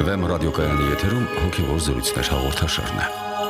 Վեմ ռադիոկայանի եթերում հոգևոր զրույցներ հաղորդաշարն է։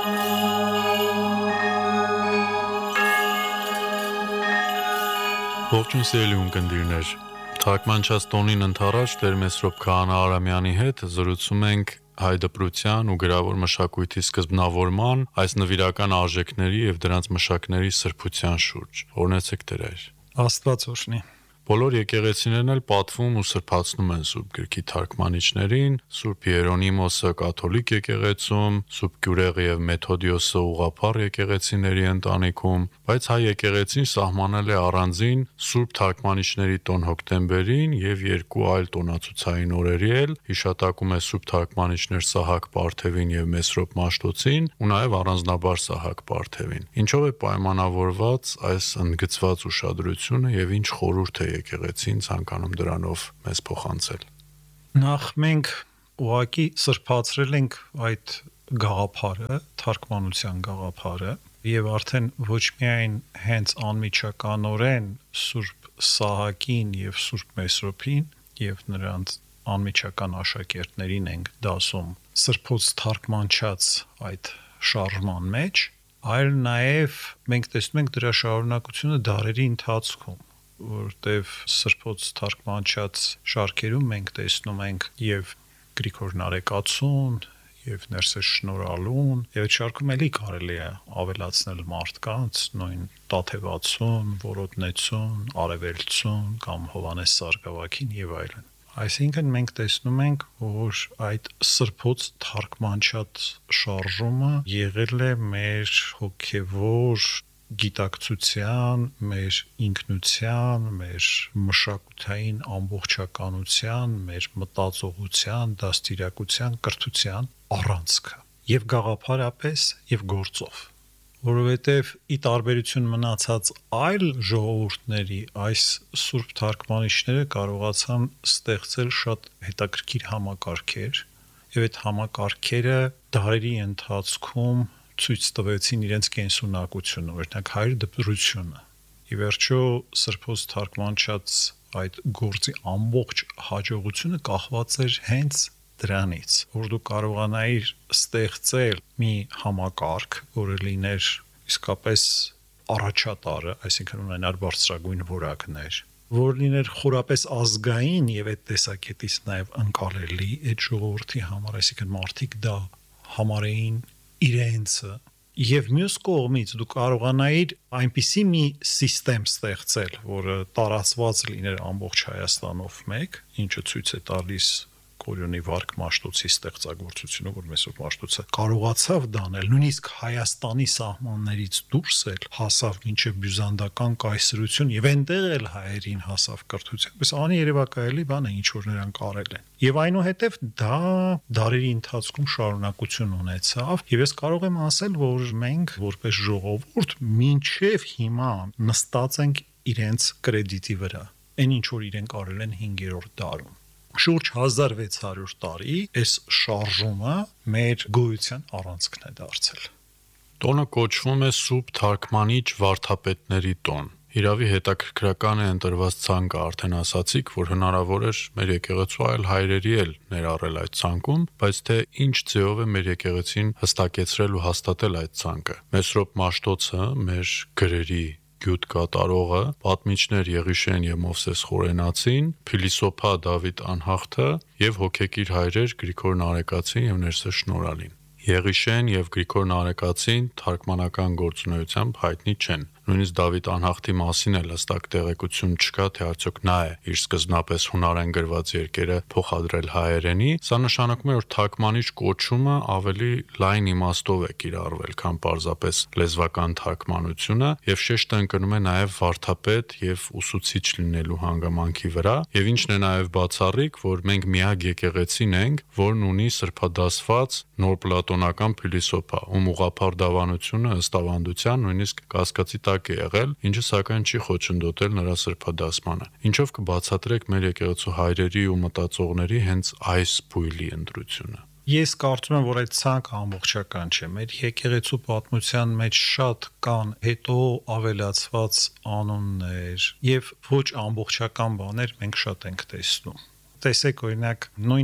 Ողջույն սիրելի ունկնդիրներ, թարգմանչած տոնին ընթառաջ Տեր Մեսրոպ Քահանա Արամյանի հետ զրուցում ենք հայ դպրության ու գրավոր մշակույթի սկզբնավորման, այս նվիրական արժեքների եւ դրանց մշակների սրբության շուրջ։ Օրհնեցեք Տեր Հայր։ Աստված օրհնի։ Բոլոր եկեղեցիներն էլ պատվում ու սրբացնում են Սուրբ գրքի թարգմանիչներին, Սուրբ Երոնիմոսը կաթոլիկ եկեղեցում, Սուրբ Գյուրեղը եւ Մեթոդիոսը ուղղափառ եկեղեցիների ընտանիքում, բայց հայ եկեղեցին սահմանել է առանձին Սուրբ թարգմանիչների տոն հոկտեմբերին եւ երկու այլ տոնացուցային օրերի էլ հիշատակում է Սուրբ թարգմանիչներ Սահակ Պարթևին եւ Մեսրոպ Մաշտոցին ու նաեւ առանձնաբար Սահակ Պարթևին։ Ինչով է պայմանավորված այս ընդգծված ուշադրությունը եւ ինչ խորհուրդ է եկեղեցին ցանկանում դրանով մեզ փոխանցել։ Նախ մենք ուղղակի սրբացրել ենք այդ գաղափարը, թարգմանության գաղափարը եւ արդեն ոչ միայն հենց անմիջականորեն Սուրբ Սահակին եւ Սուրբ Մեսրոպին եւ նրանց անմիջական աշակերտներին ենք դասում սրբոց թարգմանչած այդ շարժման մեջ, այլ նաեւ մենք տեսնում ենք դրա շարունակությունը դարերի ընթացքում, որտեվ սրբոց թարգմանչած շարքերում մենք տեսնում ենք եւ Գրիգոր Նարեկացուն եւ Ներսես Շնորհալուն եւ այդ շարքում էլի կարելի է ավելացնել մարդկանց նույն Տաթևացուն, Որոտնեցուն, Արևելցուն կամ Հովանես Սարգսակին եւ այլն։ Այսինքն մենք տեսնում ենք, որ այդ սրբոց թարգմանչած շարժումը եղել է մեր հոգեվոր գիտակցության, մեր ինքնության, մեր մշակութային ամբողջականության, մեր մտածողության, դաստիարակության, կրթության առանցքը եւ գաղափարապես եւ գործով, որովհետեւ ի տարբերություն մնացած այլ ժողովուրդների այս սուրբ թարգմանիչները կարողացան ստեղծել շատ հետաքրքիր համակարգեր եւ այդ համակարգերը դարերի ընթացքում ցույց տվեցին իրենց կենսունակությունը, օրինակ հայր դպրությունը։ Ի վերջո սրբոց թարգմանչած այդ գործի ամբողջ հաջողությունը կախված էր հենց դրանից, որ դու կարողանայիր ստեղծել մի համակարգ, որը լիներ իսկապես առաջատարը, այսինքն ունենար բարձրագույն որակներ, որ լիներ խորապես ազգային եւ այդ տեսակետից նաեւ ընկալելի այդ ժողովրդի համար, այսինքն մարդիկ դա համարեին իրենցը եւ մյուս կողմից դու կարողանայիր այնպիսի մի համակարգ ստեղծել, որը տարածված լիներ ամբողջ Հայաստանով մեկ, ինչը ցույց է տալիս Կորյունի Վարք Մաշտոցի ստեղծագործությունը, որ Մեսրոպ Մաշտոցը կարողացավ դանել, նույնիսկ Հայաստանի սահմաններից դուրս էլ հասավ մինչև բյուզանդական կայսրություն եւ այնտեղ էլ հայերին հասավ կրթության։ Բայց աներևակայելի բան է, ինչ որ նրանք արել են։ Եվ այնուհետև դա դարերի ընթացքում շարունակություն ունեցավ, եւ ես կարող եմ ասել, որ մենք որպես ժողովուրդ մինչև հիմա նստած ենք իրենց կրեդիտի վրա։ Այն ինչ որ իրենք արել են 5-րդ դարում։ Շուրջ 1600 տարի այս շարժումը մեր գոյության առանցքն է դարձել։ Տոնը կոչվում է Սուրբ թարգմանիչ վարդապետների տոն։ Իրավի հետաքրքրական է ընտրված ցանկը, արդեն ասացիք, որ հնարավոր էր մեր եկեղեցու այլ հայրերի էլ ներառել այդ ցանկում, բայց թե ինչ ձևով է մեր եկեղեցին հստակեցրել ու հաստատել այդ ցանկը։ Մեսրոպ Մաշտոցը մեր գրերի գյուտ կատարողը, պատմիչներ Եղիշեն եւ Մովսես Խորենացին, փիլիսոփա Դավիթ Անհախտը եւ հոգեկիր հայրեր Գրիգոր Նարեկացին եւ Ներսես Շնորհալին։ Եղիշեն եւ Գրիգոր Նարեկացին թարգմանական գործունեությամբ հայտնի չեն։ Նույնիսկ Դավիթ Անհախտի մասին էլ հստակ տեղեկություն չկա, թե արդյոք նա է իր սկզբնապես հունարեն գրված երկերը փոխադրել հայերենի։ Սա նշանակում է, որ թարգմանիչ կոչումը ավելի լայն իմաստով է կիրառվել, քան պարզապես լեզվական թարգմանությունը, եւ շեշտը ընկնում է նաեւ վարդապետ եւ ուսուցիչ լինելու հանգամանքի վրա, եւ ինչն է նաեւ բացառիկ, որ մենք միակ եկեղեցին ենք, որն ունի սրբադասված նոր պլատոնական փիլիսոփա, ում ուղղափառ դավանությունը ըստ ավանդության նույնիսկ կասկածի տակ է եղել, ինչը սակայն չի խոչընդոտել նրա սրբադասմանը։ Ինչով կբացատրեք մեր եկեղեցու հայրերի ու մտածողների հենց այս բույլի ընտրությունը։ Ես կարծում եմ, որ այդ ցանկը ամբողջական չէ։ Մեր եկեղեցու պատմության մեջ շատ կան հետո ավելացված անուններ եւ ոչ ամբողջական բաներ մենք շատ ենք տեսնում։ Տեսեք օրինակ նույն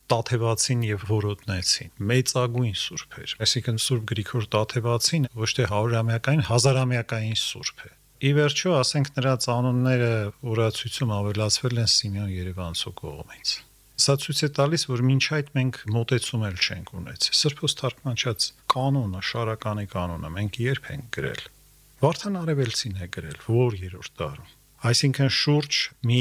Տաթևացին եւ որոտնեցին մեծագույն սուրբ էր, այսինքն Սուրբ Գրիգոր Տաթևացին ոչ թե 100-ամյակային, 1000-ամյակային սուրբ է։ Ի վերջո, ասենք նրա ծանոնները օրացույցում ավելացվել են Սիմեոն Երևանցու կողմից։ Սա ցույց է տալիս, որ մինչ այդ մենք մոտեցում էլ չենք ունեցել։ Սրբոց թարգմանչած կանոնը, շարականի կանոնը մենք երբ ենք գրել։ Վարդան Արևելցին է գրել, որ 3-րդ դարում։ Այսինքն շուրջ մի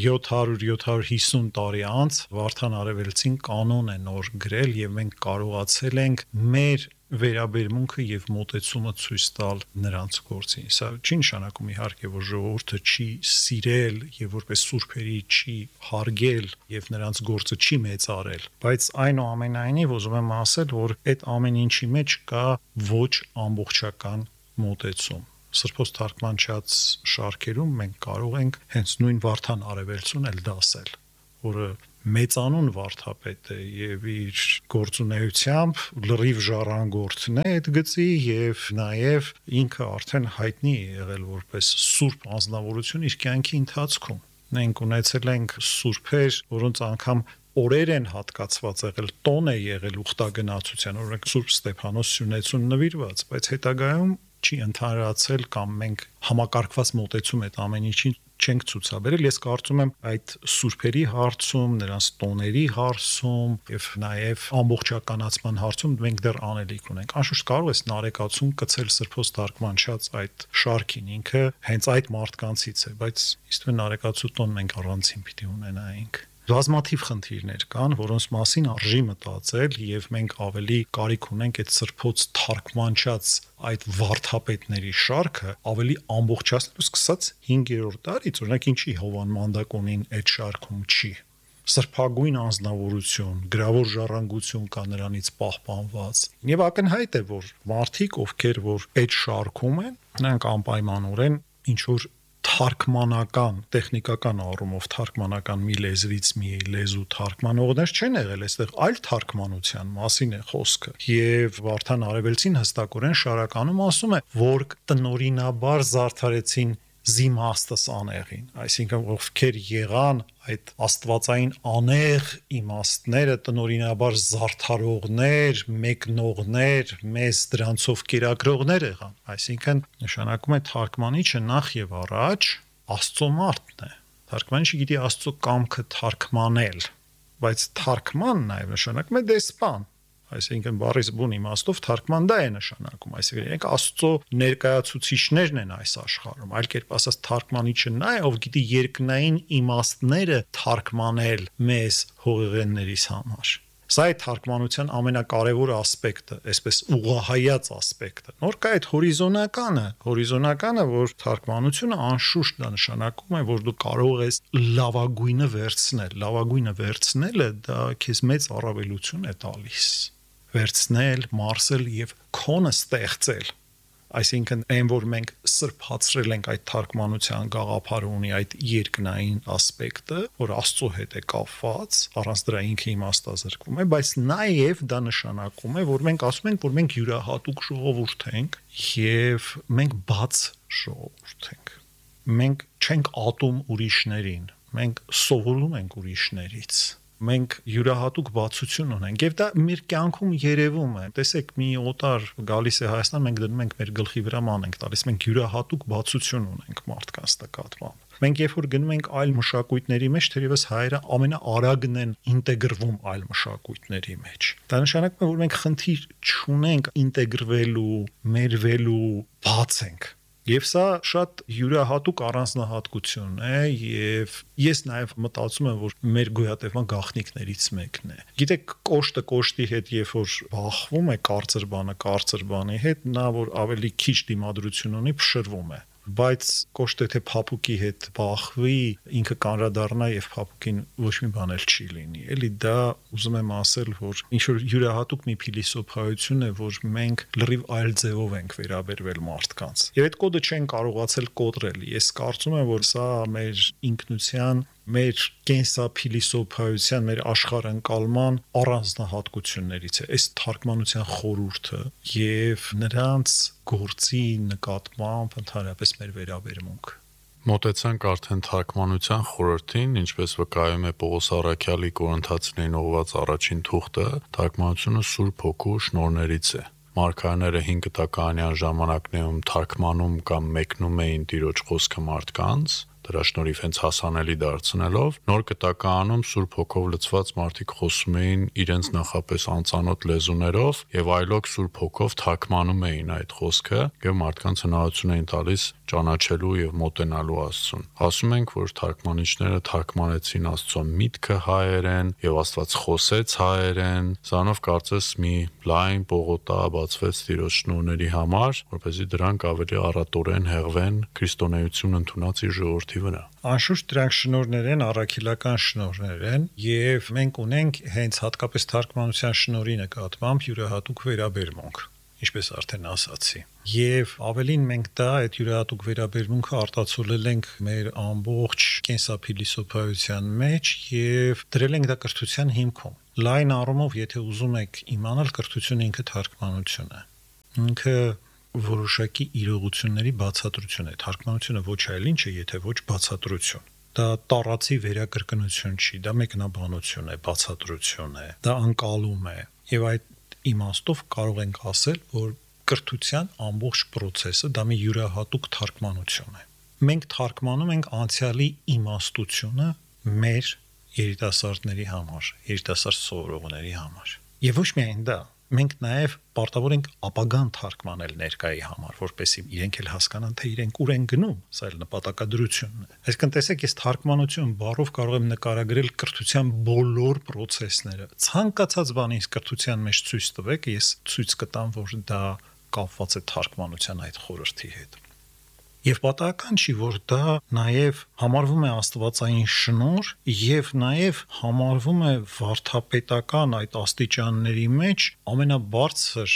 700-750 տարի անց Վարդան Արևելցին կանոն է նոր գրել եւ մենք կարողացել ենք մեր վերաբերմունքը եւ մոտեցումը ցույց տալ նրանց գործին։ Սա չի նշանակում իհարկե, որ ժողովուրդը չի սիրել եւ որպես սուրբերի չի հարգել եւ նրանց գործը չի մեծարել, բայց այնուամենայնիվ ուզում եմ ասել, որ այդ ամեն ինչի մեջ կա ոչ ամբողջական մոտեցում։ Սրբոց թարգմանչած շարքերում մենք կարող ենք հենց նույն Վարդան Արևելցուն էլ դասել, որը մեծանուն վարդապետ է եւ իր գործունեությամբ լրիվ ժառանգորդն է այդ գծի եւ նաեւ ինքը արդեն հայտնի է եղել որպես սուրբ անձնավորություն իր կյանքի ընթացքում։ Մենք ունեցել ենք սուրբեր, որոնց անգամ օրեր են հատկացված եղել, տոն է եղել ուխտագնացության, օրինակ Սուրբ Ստեփանոս Սյունեցուն նվիրված, բայց հետագայում չի ընդհանրացել կամ մենք համակարգված մոտեցում այդ ամեն ինչին չենք ցուցաբերել։ Ես կարծում եմ այդ սուրբերի հարցում, նրանց տոների հարցում եւ նաեւ ամբողջականացման հարցում մենք դեռ անելիք ունենք։ Անշուշտ կարող է նարեկացում կցել Սրբոց թարգմանչած այդ շարքին, ինքը հենց այդ մարդկանցից է, բայց իսկ նարեկացու տոն մենք առանցին պիտի ունենայինք։ Բազմաթիվ խնդիրներ կան, որոնց մասին արժի մտածել եւ մենք ավելի կարիք ունենք այդ Սրբոց թարգմանչած այդ վարդապետների շարքը ավելի ամբողջացնելու սկսած 5-րդ դարից, օրինակ ինչի Հովան Մանդակոնին այդ շարքում չի։ Սրբագույն անձնավորություն, գրավոր ժառանգություն կա նրանից պահպանված։ Եվ ակնհայտ է, որ մարդիկ, ովքեր որ այդ շարքում են, նրանք անպայմանորեն ինչ որ թարգմանական, տեխնիկական առումով թարգմանական մի լեզվից մի լեզու թարգմանողներ չեն եղել, այստեղ այլ թարգմանության մասին է խոսքը։ Եվ Վարդան Արևելցին հստակորեն շարականում ասում է, որ տնօրինաբար զարդարեցին զիմաստս անեղին, այսինքն ովքեր եղան այդ աստվածային անեղ իմաստները տնօրինաբար զարդարողներ, մեկնողներ, մեզ դրանցով կերակրողներ եղան, այսինքն նշանակում է թարգմանիչը նախ եւ առաջ Աստծո մարդն է, թարգմանիչը գիտի Աստծո կամքը թարգմանել, բայց թարգման նաեւ նշանակում է դեսպան, այսինքն բառից բուն իմաստով թարգման դա է նշանակում, այսինքն իրենք Աստծո ներկայացուցիչներն են այս աշխարհում, այլ կերպ ասած թարգմանիչը նա է, ով գիտի երկնային իմաստները թարգմանել մեզ հողեղեններիս համար։ Սա է թարգմանության ամենակարևոր ասպեկտը, այսպես ուղղահայաց ասպեկտը։ Նոր կա այդ հորիզոնականը, որ թարգմանությունը անշուշտ դա նշանակում է, որ դու կարող ես լավագույնը վերցնել։ Լավագույնը վերցնելը դա քեզ մեծ առավելություն է տալիս։ Վերցնել, մարսել եւ քոնը ստեղծել։ Այսինքն այն, որ մենք սրբացրել ենք այդ թարգմանության գաղափարը ունի այդ երկնային ասպեկտը, որ Աստծո հետ է կապված, առանց դրա ինքը իմաստազրկվում է, բայց նաև դա նշանակում է, որ մենք ասում ենք, որ մենք յուրահատուկ ժողովուրդ ենք եւ մենք բաց ժողովուրդ ենք։ Մենք չենք ատում ուրիշներին, մենք սովորում ենք ուրիշներից։ Մենք յուրահատուկ բացություն ունենք եւ դա մեր կյանքում երևում է։ Տեսեք, մի օտար գալիս է Հայաստան, մենք դնում ենք մեր գլխի վրա ման ենք տալիս, մենք յուրահատուկ բացություն ունենք մարդկանց նկատմամբ։ Մենք երբ որ գնում ենք այլ մշակույթների մեջ, թերևս հայերը ամենաարագն են ինտեգրվում այլ մշակույթների մեջ։ Դա նշանակում է, որ մենք խնդիր չունենք ինտեգրվելու, մերվելու, բաց ենք։ Եվ սա շատ յուրահատուկ առանձնահատկություն է եւ ես նաեւ մտածում եմ, որ մեր գոյատևման գաղտնիքներից մեկն է։ Գիտեք, կոշտը կոշտի հետ երբ որ բախվում է կարծր բանի հետ, նա որ ավելի քիչ դիմադրություն ունի, փշրվում է։ Բայց կոշտը թե փափուկի հետ բախվի, ինքը կանրադառնա եւ փափուկին ոչ մի բան էլ չի լինի։ Էլի դա ուզում եմ ասել, որ ինչ որ յուրահատուկ մի փիլիսոփայություն է, որ մենք լրիվ այլ ձևով ենք վերաբերվել մարդկանց։ Եվ այդ կոդը չեն կարողացել կոտրել։ Ես կարծում եմ, որ սա մեր ինքնության, մեր կենսափիլիսոփայության, մեր աշխարհընկալման առանձնահատկություններից է։ Այս թարգմանության խորհուրդը եւ նրանց գործի նկատմամբ ընդհանրապես մեր վերաբերմունքը։ Մոտեցանք արդեն թարգմանության խորհրդին, ինչպես վկայում է Պողոս Առաքյալի Կորինթացիներին ուղղված առաջին թուղթը, թարգմանությունը Սուրբ Հոգու շնորհներից է։ Մարգարեները 5 տականյան ժամանակներում թարգմանում կամ մեկնում էին Տիրոջ խոսքը մարդկանց, դրա շնորհիվ հենց հասանելի դարձնելով, նոր կտականում Սուրբ Հոգով լցված մարդիկ խոսում էին իրենց նախապես անծանոթ լեզուներով եւ այլոք Սուրբ Հոգով թարգմանում էին այդ խոսքը եւ մարդկանց հնարավորություն էին տալիս ճանաչելու եւ մոտենալու Աստծուն։ Ասում ենք, որ թարգմանիչները թարգմանեցին Աստծո միտքը հայերեն եւ Աստված խոսեց հայերեն, սրանով կարծես մի լայն պողոտա բացվեց Տիրոջ շնորհների համար, որպեսզի դրանք ավելի առատորեն հեղվեն քրիստոնեություն ընդունած իր ժողովրդի վրա։ Անշուշտ դրանք շնորհներ են, առաքելական շնորհներ են, եւ մենք ունենք հենց հատկապես թարգմանության շնորհի նկատմամբ յուրահատուկ վերաբերմունք, ինչպես արդեն ասացի։ Եվ ավելին մենք դա այդ յուրահատուկ վերաբերմունքը արտացոլել ենք մեր ամբողջ կենսափիլիսոփայության մեջ եւ դրել ենք դա կրթության հիմքում։ Լայն առումով, եթե ուզում եք իմանալ, կրթությունը ինքը թարգմանություն է։ Ինքը որոշակի իրողությունների բացատրություն է։ Թարգմանությունը ոչ այլ ինչ է, եթե ոչ բացատրություն։ Դա տարածի վերակրկնություն չի, դա մեկնաբանություն է, բացատրություն է, դա անկալում է։ Եվ այդ իմաստով կարող ենք ասել, որ կրթության ամբողջ process-ը դա մի յուրահատուկ թարգմանություն է։ Մենք թարգմանում ենք անցյալի իմաստությունը մեր երիտասարդների համար, երիտասարդ սովորողների համար։ Եվ ոչ միայն դա, մենք նաև պարտավոր ենք ապագան թարգմանել ներկայի համար, որպեսզի իրենք էլ հասկանան, թե իրենք ուր են գնում, սա էլ նպատակադրությունն է։ Այսինքն տեսեք, ես թարգմանություն բառով կարող եմ նկարագրել կրթության բոլոր process-ները։ Ցանկացած բան ինձ կրթության մեջ ցույց տվեք, ես ցույց կտամ, որ դա կապված է թարգմանության այդ խորհրդի հետ։ Եվ պատահական չի, որ դա նաև համարվում է աստվածային շնորհ եւ նաև համարվում է վարդապետական այդ աստիճանների մեջ ամենաբարձր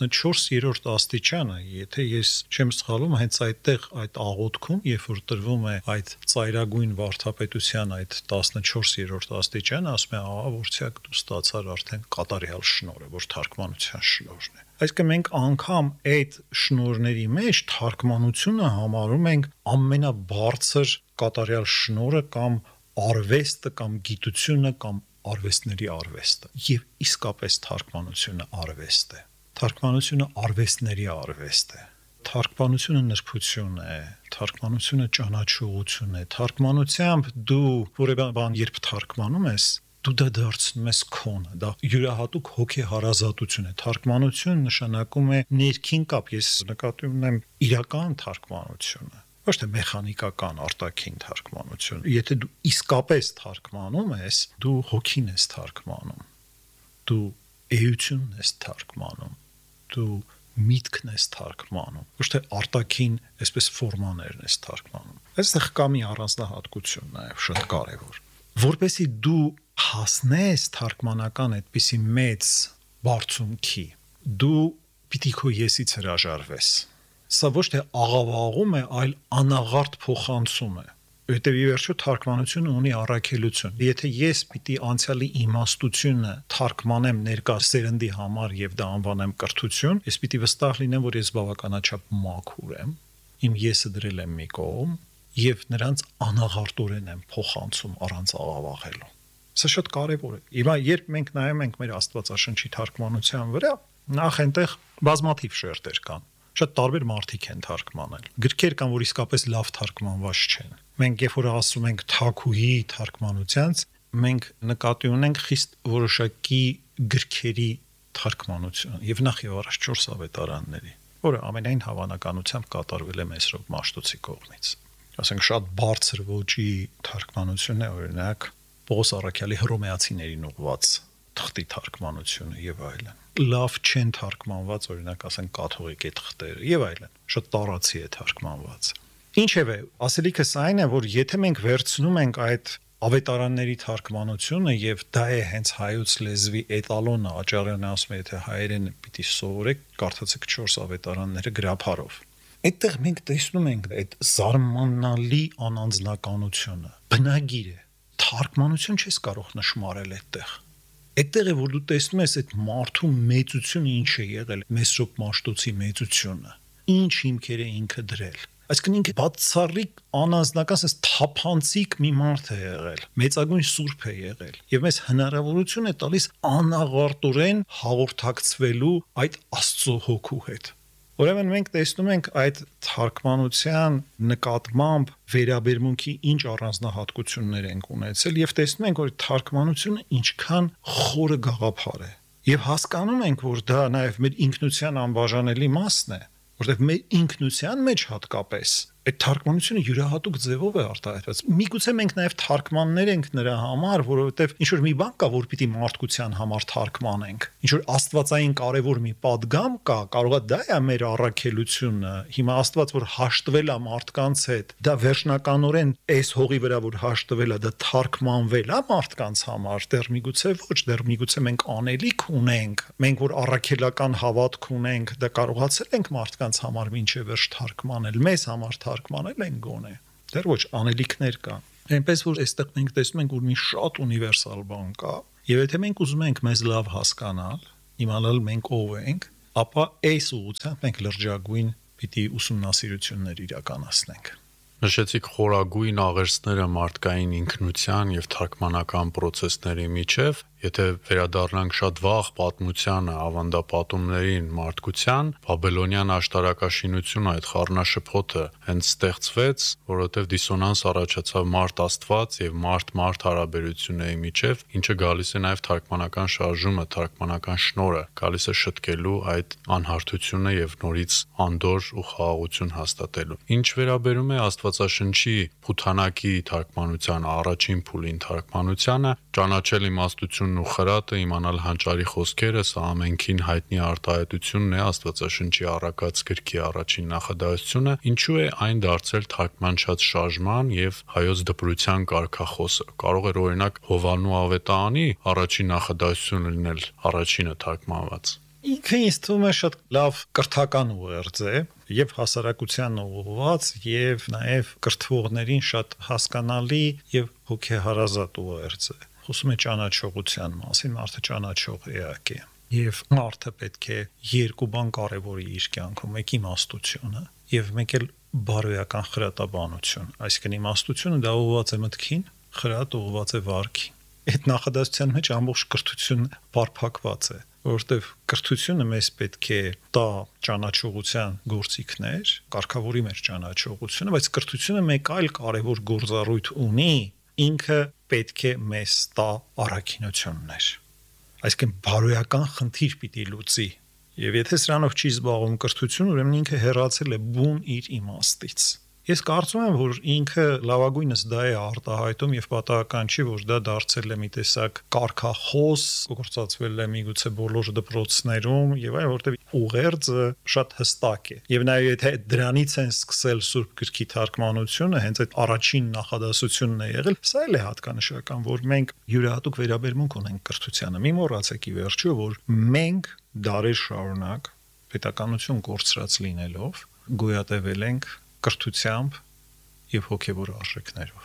14-րդ աստիճանը, եթե ես չեմ սխալվում, հենց այդտեղ այդ աղոթքում, երբ որ տրվում է այդ ծայրագույն վարդապետության այդ 14-րդ աստիճանը, ասում է, ահա որցյակ դու ստացար արդեն կատարյալ շնորհը, որ թարգմանության շնորհն է։ Այսինքն մենք անգամ այդ շնորհների մեջ թարգմանությունը համարում ենք ամենաբարձր կատարյալ շնորհը կամ արվեստը կամ գիտությունը կամ արվեստների արվեստը։ Եվ իսկապես թարգմանությունը արվեստ է։ Թարգմանությունը արվեստների արվեստ է։ Թարգմանությունը նրբություն է, թարգմանությունը ճանաչողություն է։ Թարգմանությամբ դու որևէ բան երբ թարգմանում ես, դու դա դարձնում ես քոնը, դա յուրահատուկ հոգեհարազատություն է։ Թարգմանություն նշանակում է ներքին կապ, ես նկատի ունեմ իրական թարգմանությունը, ոչ թե մեխանիկական արտաքին թարգմանություն։ Եթե դու իսկապես թարգմանում ես, դու հոգին ես թարգմանում, դու էությունն ես թարգմանում, դու միտքն ես թարգմանում, ոչ թե արտաքին այսպես ֆորմաներն ես թարգմանում։ Այստեղ կա մի առանձնահատկություն նաև շատ կարևոր, որպեսզի դու հասնես թարգմանական այդպիսի մեծ բարձունքի, դու պիտի քո եսից հրաժարվես։ Սա ոչ թե աղավաղում է, այլ անաղարտ փոխանցում է։ Որտեւ ի վերջո թարգմանությունը ունի առաքելություն։ Եթե ես պիտի անցյալի իմաստությունը թարգմանեմ ներկա սերնդի համար եւ դա անվանեմ կրթություն, ես պիտի վստահ լինեմ, որ ես բավականաչափ մաքուր եմ, իմ եսը դրել եմ մի կողմ եւ նրանց անաղարտորեն եմ փոխանցում առանց աղավաղելու։ Սա շատ կարևոր է։ Հիմա երբ մենք նայում ենք մեր Աստվածաշնչի թարգմանության վրա, նախ այնտեղ բազմաթիվ շերտեր կան։ Շատ տարբեր մարդիկ են թարգմանել։ Գրքեր կան, որ իսկապես լավ թարգմանված չեն։ Մենք երբ որ ասում ենք Թաքուհի թարգմանությանց, մենք նկատի ունենք խիստ որոշակի գրքերի թարգմանություն եւ նախ եւ առաջ 4 ավետարանների, որը ամենայն հավանականությամբ կատարվել է Մեսրոպ Մաշտոցի կողմից։ Ասենք շատ բարձր ոճի թարգմանություն է, օրինակ Պողոս Առաքյալի Հռոմեացիներին ուղված թղթի թարգմանությունը եւ այլն։ Լավ չեն թարգմանված, օրինակ ասենք կաթողիկ թղթերը եւ այլն։ Շատ տարածի է թարգմանված։ Ինչևէ, ասելիքս այն է, որ եթե մենք վերցնում ենք այդ ավետարանների թարգմանությունը եւ դա է հենց հայոց լեզվի էտալոնը, Աճարյանը ասում է, եթե հայերեն պիտի սովորեք, կարդացեք 4 ավետարանները գրափարով։ Այդտեղ մենք տեսնում ենք այդ զարմանալի անանձնականությունը, բնագիր է։ Թարգմանություն չես կարող նշмарել այդտեղ։ Այդտեղ է որ դու տեսնում ես այդ մարդու մեծությունը ինչ է եղել, Մեսրոպ Մաշտոցի մեծությունը, ինչ հիմքեր է ինքը դրել։ Այսինքն ինքը բացառիկ անազնական, ասես թափանցիկ մի մարդ է եղել, մեծագույն սուրբ է եղել, եւ մեզ հնարավորություն է տալիս անաղարտորեն հաղորդակցվելու այդ Աստծո հոգու հետ։ Ուրեմն մենք տեսնում ենք այդ թարգմանության նկատմամբ վերաբերմունքի ինչ առանձնահատկություններ են ունեցել եւ տեսնում ենք, որ թարգմանությունը ինչքան խորը գաղափար է։ Եվ հասկանում ենք, որ դա նաեւ մեր ինքնության անբաժանելի մասն է, որտեղ մեր ինքնության մեջ հատկապես այդ թարգմանությունը յուրահատուկ ձևով է արտահայտված։ Միգուցե մենք նաև թարգմաններ ենք նրա համար, որովհետև ինչ որ մի բան կա, որ պիտի մարդկության համար թարգմանենք։ Ինչ որ աստվածային կարևոր մի падգամ կա, կարողա դա է մեր առաքելությունը։ Հիմա Աստված որ հաշտվել է մարդկանց հետ, դա վերջնականորեն այս հողի վրա որ հաշտվել է, դա թարգմանվել է մարդկանց համար, դեռ միգուցե ոչ, դեռ միգուցե մենք անելիք ունենք, մենք որ առաքելական հավատք ունենք, դա կարողացել ենք մարդկանց համար մինչև վերջ թարգմանել, մեզ համար թարգմանել են գոնե, դեռ ոչ անելիքներ կան։ Այնպես որ այստեղ մենք տեսնում ենք, որ մի շատ ունիվերսալ բան կա, եւ եթե մենք ուզում ենք մեզ լավ հասկանալ, իմանալ մենք ով ենք, ապա այս ուղղությամբ մենք լրջագույն պիտի ուսումնասիրություններ իրականացնենք։ Նշեցիք խորագույն աղերսները մարդկային ինքնության եւ թարգմանական process-ների միջև, եթե վերադառնանք շատ վաղ պատմությանը, ավանդապատումներին, մարդկության, բաբելոնյան աշտարակաշինությունը, այդ խառնաշփոթը հենց ստեղծվեց, որովհետեւ դիսոնանս առաջացավ մարդ-Աստված եւ մարդ-մարդ հարաբերությունների միջև, ինչը գալիս է նաեւ թարգմանական շարժումը, թարգմանական շնորհը, գալիս է շտկելու այդ անհարթությունը եւ նորից անդոր ու խաղաղություն հաստատելու։ Ինչ վերաբերում է Աստվածաշնչի Փութանակի թարգմանության առաջին փուլին թարգմանությանը, ճանաչել իմաստությունն ու խրատը, իմանալ հանճարի խոսքերը, սա ամենքին հայտնի արտահայտությունն է Աստվածաշնչի առակած գրքի առաջին նախադասությունը, ինչու է այն դարձել թարգմանչած շարժման եւ հայոց դպրության կարգախոսը։ Կարող էր օրինակ Հովանու Ավետարանի առաջին նախադասությունը լինել առաջինը թարգմանված։ Ինքը ինձ թվում է շատ լավ կրթական ուղերձ է եւ հասարակության ուղղված եւ նաեւ կրթվողներին շատ հասկանալի եւ հոգեհարազատ ուղերձ է։ Խոսում է ճանաչողության մասին, մարդը ճանաչող էակ է։ Եվ մարդը պետք է երկու բան կարևորի իր կյանքում, մեկ իմաստությունը եւ մեկ էլ բարոյական խրատաբանություն։ Այսինքն իմաստությունը դա ուղղված է մտքին, խրատը ուղղված է վարքին։ Այդ նախադասության մեջ ամբողջ կրթությունը բարփակված է, որովհետև կրթությունը մեզ պետք է տա ճանաչողության գործիքներ, կարգավորի մեր ճանաչողությունը, բայց կրթությունը մեկ այլ կարևոր գործառույթ ունի, ինքը պետք է մեզ տա առաքինություններ։ Այսինքն բարոյական խնդիր պիտի լուծի, եւ եթե սրանով չի զբաղվում կրթությունը, ուրեմն ինքը հեռացել է բուն իր իմաստից։ Ես կարծում եմ, որ ինքը լավագույնս դա է արտահայտում եւ պատահական չի, որ դա դարձել է մի տեսակ կարգախոս, գործածվել է միգուցե բոլոր դպրոցներում եւ այլ, որտեղ ուղերձը շատ հստակ է։ Եվ նաեւ եթե դրանից են սկսել Սուրբ գրքի թարգմանությունը, հենց այդ առաջին նախադասությունն է եղել, սա էլ է հատկանշական, որ մենք յուրահատուկ վերաբերմունք ունենք կրթությանը։ Մի մոռացեք ի վերջո, որ մենք դարեր շարունակ պետականություն կորցրած լինելով գոյատևել ենք կրթությամբ եւ հոգեվոր արժեքներով։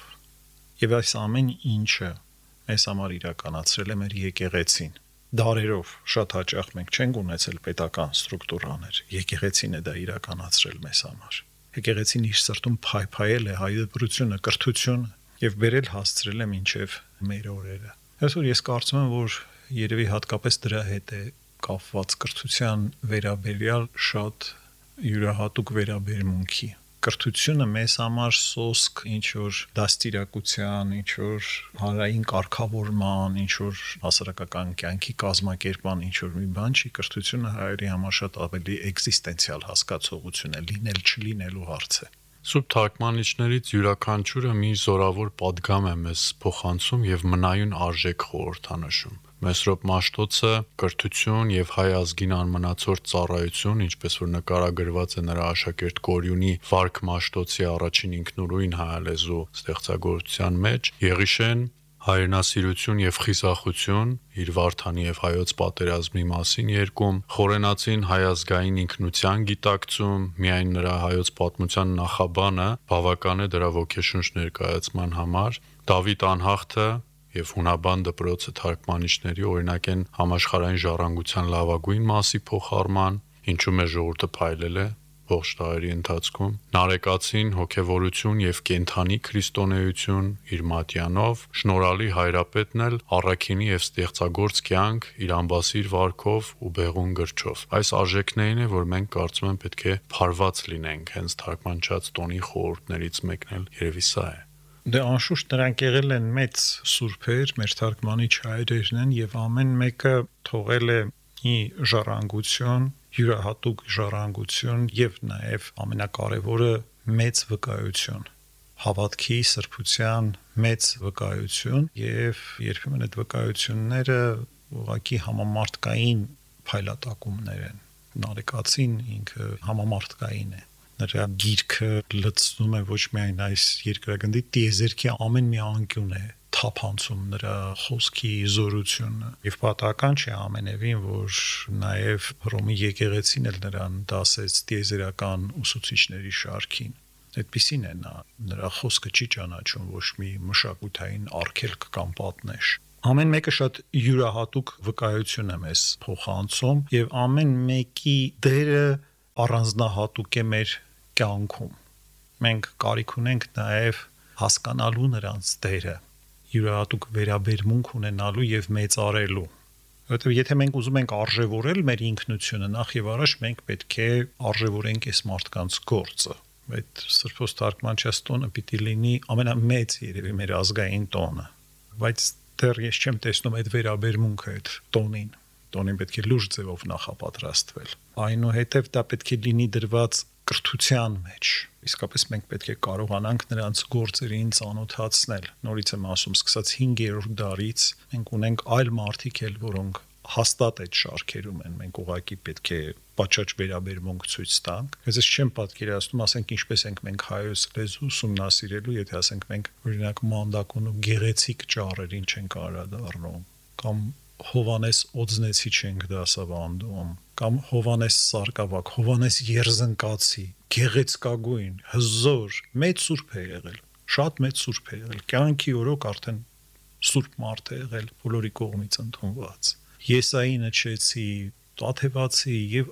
Եվ այս ամեն ինչը մեզ համար իրականացրել է մեր եկեղեցին։ Դարերով շատ հաճախ մենք չենք ունեցել պետական ստրուկտուրաներ։ Եկեղեցին է դա իրականացրել մեզ համար։ Եկեղեցին իր սրտում փայփայել է հայ դպրությունը, կրթությունը եւ բերել հասցրել է մինչեւ մեր օրերը։ Այսօր ես կարծում եմ, որ երևի հատկապես դրա հետ է կապված կրթության վերաբերյալ շատ յուրահատուկ վերաբերմունքի։ Կրթությունը մեզ համար սոսկ ինչ որ դաստիարակության, ինչ որ հանրային կարգավորման, ինչ որ հասարակական կյանքի կազմակերպման ինչ որ մի բան չի, կրթությունը հայերի համար շատ ավելի էքզիստենցիալ հասկացողություն է, լինել չլինելու հարց է։ Սուրբ թարգմանիչներից յուրաքանչյուրը մի զորավոր падգամ է մեզ փոխանցում եւ մնայուն արժեք խորհրդանշում։ Մեսրոպ Մաշտոցը կրթություն եւ հայ ազգին անմնացորդ ծառայություն, ինչպես որ նկարագրված է նրա աշակերտ Կորյունի Վարք Մաշտոցի առաջին ինքնուրույն հայալեզու ստեղծագործության մեջ, Եղիշեն հայրենասիրություն եւ խիզախություն, իր Վարդանի եւ հայոց պատերազմի մասին երգում, Խորենացին հայազգային ինքնության գիտակցում, միայն նրա հայոց պատմության նախաբանը բավական է դրա ոգեշունչ ներկայացման համար, Դավիթ Անհախտը եւ հունաբան դպրոցը թարգմանիչների օրինակ են համաշխարհային ժառանգության լավագույն մասի փոխարման, ինչու մեր ժողովուրդը փայլել է, ողջ տարի ընթացքում, Նարեկացին հոգևորություն եւ կենթանի քրիստոնեություն իր մատյանով, շնորհալի հայրապետն էլ առաքինի եւ ստեղծագործ կյանք իր ամբասիր վարքով ու բեղուն գրչով։ Այս արժեքներին է, որ մենք կարծում եմ պետք է փարված լինենք, հենց թարգմանչած տոնի խորհուրդներից մեկն էլ երևի սա է։ Դե անշուշտ նրանք եղել են մեծ սուրբեր, մեր թարգմանիչ հայրերն են եւ ամեն մեկը թողել է մի ժառանգություն, յուրահատուկ ժառանգություն եւ նաեւ ամենակարևորը մեծ վկայություն, հավատքի, սրբության մեծ վկայություն եւ երբեմն այդ վկայությունները ուղղակի համամարտկային փայլատակումներ են։ Նարեկացին ինքը համամարտկային է։ Նրա գիրքը լցնում է ոչ միայն այս երկրագնդի տիեզերքի ամեն մի անկյուն է թափանցում նրա խոսքի զորությունը եւ պատահական չէ ամենևին որ նաեւ Հռոմի եկեղեցին էլ նրան դասեց տիեզերական ուսուցիչների շարքին այդպիսին է նրա խոսքը չի ճանաչում ոչ մի մշակութային արգելք կամ պատնեշ ամեն մեկը շատ յուրահատուկ վկայություն է մեզ փոխանցում եւ ամեն մեկի դերը առանձնահատուկ է մեր կյանքում։ Մենք կարիք ունենք նաև հասկանալու նրանց դերը, յուրահատուկ վերաբերմունք ունենալու եւ մեծարելու։ Որովհետեւ եթե մենք ուզում ենք արժևորել մեր ինքնությունը, նախ եւ առաջ մենք պետք է արժևորենք այս մարդկանց գործը։ Այդ Սրբոց թարգմանչած տոնը պիտի լինի ամենամեծ երևի մեր ազգային տոնը։ Բայց դեռ ես չեմ տեսնում այդ վերաբերմունքը այդ տոնին։ Տոնին պետք է լուրջ ձևով նախապատրաստվել։ Այնուհետև դա պետք է լինի դրված կրթության մեջ։ Իսկապես մենք պետք է կարողանանք նրանց գործերին ծանոթացնել։ Նորից եմ ասում, սկսած 5-րդ դարից մենք ունենք այլ մարդիկ էլ, որոնք հաստատ այդ շարքերում են։ Մենք ուղղակի պետք է պատշաճ վերաբերմունք ցույց տանք։ Ես չեմ պատկերացնում, ասենք ինչպես ենք մենք հայոց լեզու ուսումնասիրելու, եթե ասենք մենք օրինակ մանդակուն ու գեղեցիկ ճառերին չենք անդրադառնում, կամ Հովանես Օձնեցի չենք դասավանդում, կամ Հովանես Սարգսակ, Հովանես Երզնկացի, գեղեցկագույն, հզոր, մեծ սուրբ է եղել, շատ մեծ սուրբ է եղել, կյանքի օրոք արդեն սուրբ մարդ է եղել, բոլորի կողմից ընդունված։ Եսայի նչեցի, Տաթևացի եւ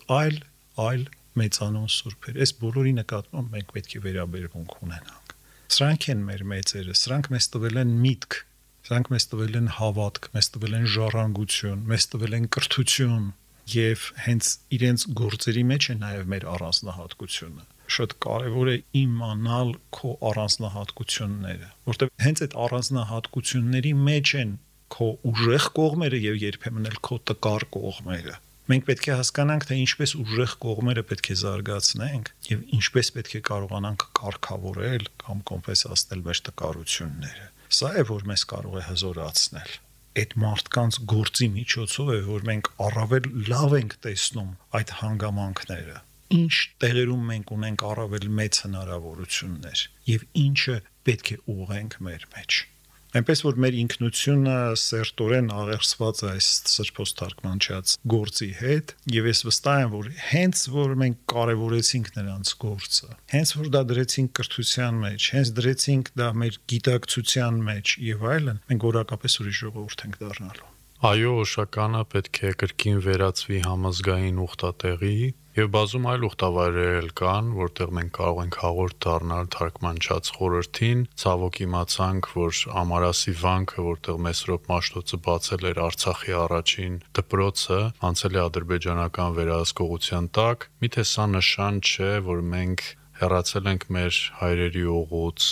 այլ մեծանուն սուրբեր։ Այս բոլորի նկատմամբ մենք պետք է վերաբերմունք ունենանք։ Սրանք են մեր մեծերը, սրանք մեզ տվել են միտք, սրանք մեզ տվել են հավատք, մեզ տվել են ժառանգություն, մեզ տվել են կրթություն եւ հենց իրենց գործերի մեջ է նաեւ մեր առանձնահատկությունը։ Շատ կարեւոր է իմանալ քո առանձնահատկությունները, որտեղ հենց այդ առանձնահատկությունների մեջ են քո ուժեղ կողմերը եւ երբեմն էլ քո տկար կողմերը։ Մենք պետք է հասկանանք, թե ինչպես ուժեղ կողմերը պետք է զարգացնենք եւ ինչպես պետք է կարողանանք կարգավորել կամ կոմպենսացնել մեր տկարությունները։ Սա է, որ մեզ կարող է հզորացնել։ Այդ մարդկանց գործի միջոցով է, որ մենք առավել լավ ենք տեսնում այդ հանգամանքները։ Ինչ տեղերում մենք ունենք առավել մեծ հնարավորություններ եւ ինչը պետք է ուղղենք մեր մեջ։ Այնպես որ մեր ինքնությունը սերտորեն աղերսված է այս Սրբոց թարգմանչած գործի հետ եւ ես վստահ եմ որ հենց որ մենք կարեւորեցինք նրանց գործը հենց որ դա դրեցինք կրթության մեջ հենց դրեցինք դա մեր գիտակցության մեջ եւ այլն մենք որակապես ուրիշ ժողովուրդ ենք դառնալու Այո, Օշականը պետք է կրկին վերածվի համազգային ուխտատեղի եւ բազում այլ ուխտավայրեր կան, որտեղ մենք կարող ենք հաղորդ դառնալ թարգմանչած խորհրդին, ցավոք իմացանք, որ Ամարասի վանքը, որտեղ Մեսրոպ Մաշտոցը բացել էր Արցախի առաջին դպրոցը, անցել է ադրբեջանական վերահսկողության տակ, միթե սա նշան չէ, որ մենք հեռացել ենք մեր հայրերի օղուց,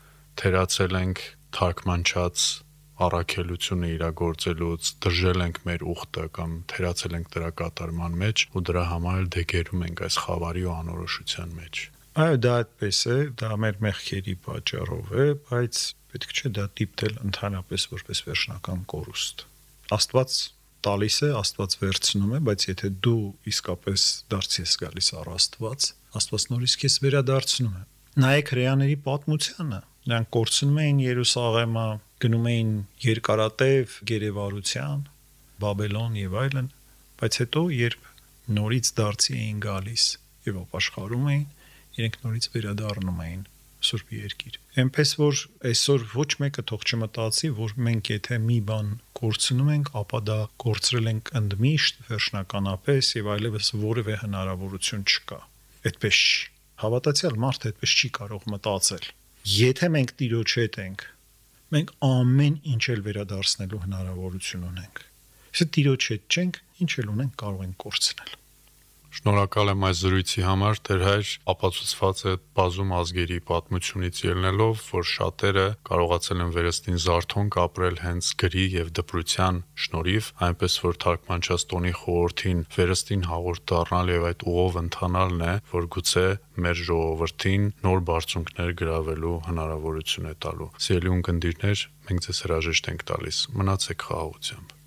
թերացել ենք թարգմանչած առաքելությունը իրագործելուց դժել ենք մեր ուխտը կամ թերացել ենք դրա կատարման մեջ ու դրա համար դեգերում ենք այս խավարի ու անորոշության մեջ։ Այո, դա այդպես է, դա մեր մեղքերի պատճառով է, բայց պետք չէ դա դիպտել ընդհանրապես որպես վերջնական կորուստ։ Աստված տալիս է, Աստված վերցնում է, բայց եթե դու իսկապես դարձի ես գալիս առ Աստված, Աստված նորից քեզ վերադարձնում է։ Նայեք հրեաների պատմությանը, նրանք կորցնում էին Երուսաղեմը, գնում էին երկարատև գերեվարության, Բաբելոն եւ այլն, բայց հետո երբ նորից դարձի էին գալիս եւ ապաշխարում էին, իրենք նորից վերադառնում էին Սուրբ Երկիր։ Էնպես որ այսօր ոչ մեկը թող չմտածի, որ մենք եթե մի բան կորցնում ենք, ապա դա կորցրել ենք ընդմիշտ, վերջնականապես եւ այլևս որևէ հնարավորություն չկա։ այդպես չի։ Հավատացյալ մարդը այդպես չի կարող մտածել։ Եթե մենք Տիրոջ հետ ենք, մենք ամեն ինչ էլ վերադարձնելու հնարավորություն ունենք։ Եթե Տիրոջ հետ չենք, ինչ էլ ունենք կարող ենք կորցնել։ Շնորհակալ եմ այս զրույցի համար, Տեր Հայր, ապացուցված է բազում ազգերի պատմությունից ելնելով, որ շատերը կարողացել են վերստին զարթոնք ապրել հենց գրի եւ դպրության շնորհիվ, այնպես որ թարգմանչած տոնի խորհրդին վերստին հաղորդ դառնալ եւ այդ ուղով ընթանալն է, որ գուցե մեր ժողովրդին նոր բարձունքներ գրավելու հնարավորություն է տալու։ Սիրելի ունկնդիրներ, մենք ձեզ հրաժեշտ ենք տալիս։ Մնացեք խաղաղությամբ։